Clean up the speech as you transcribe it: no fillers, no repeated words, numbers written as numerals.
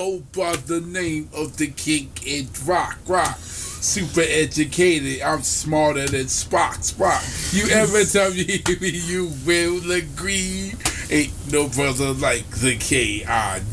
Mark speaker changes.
Speaker 1: go by the name of the king and rock. Super educated, I'm smarter than Spock. You ever tell me you will agree? Ain't no brother like the KID.